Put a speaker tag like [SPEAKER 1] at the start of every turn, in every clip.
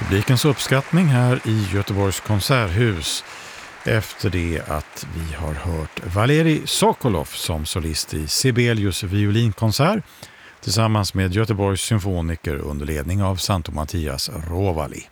[SPEAKER 1] Publikens uppskattning här i Göteborgs konserthus efter det att vi har hört Valerij Sokolov som solist i Sibelius violinkonsert tillsammans med Göteborgs symfoniker under ledning av Santo Mattias Rovali.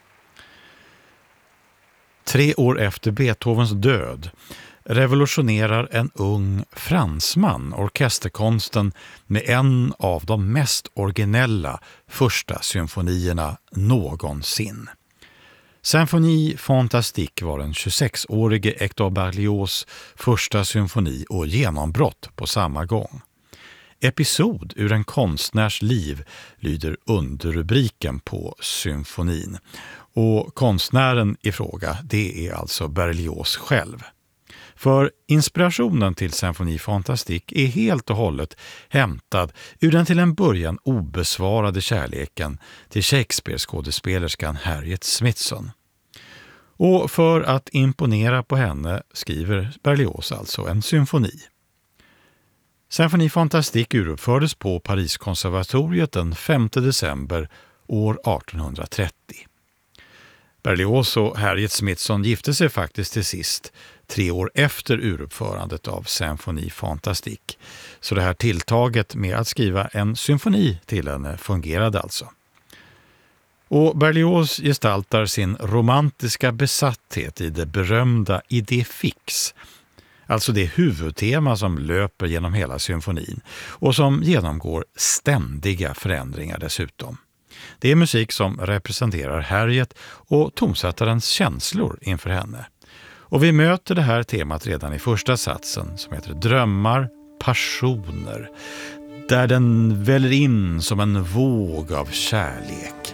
[SPEAKER 1] 3 år efter Beethovens död revolutionerar en ung fransman orkesterkonsten med en av de mest originella första symfonierna någonsin. Symphonie Fantastique var den 26-årige Hector Berlioz första symfoni och genombrott på samma gång. Episod ur en konstnärs liv lyder underrubriken på symfonin. Och konstnären i fråga, det är alltså Berlioz själv. För inspirationen till Symphonie Fantastique är helt och hållet hämtad ur den till en början obesvarade kärleken till Shakespeare-skådespelerskan Harriet Smithson. Och för att imponera på henne skriver Berlioz alltså en symfoni. Symphonie Fantastique uruppfördes på Pariskonservatoriet den 5 december år 1830. Berlioz och Harriet Smithson gifte sig faktiskt till sist 3 år efter uruppförandet av Symphonie Fantastique. Så det här tilltaget med att skriva en symfoni till henne fungerade alltså. Och Berlioz gestaltar sin romantiska besatthet i det berömda Idée fixe, alltså det huvudtema som löper genom hela symfonin och som genomgår ständiga förändringar dessutom. Det är musik som representerar Harriet och tonsättarens känslor inför henne. Och vi möter det här temat redan i första satsen som heter Drömmar, passioner, där den väller in som en våg av kärlek.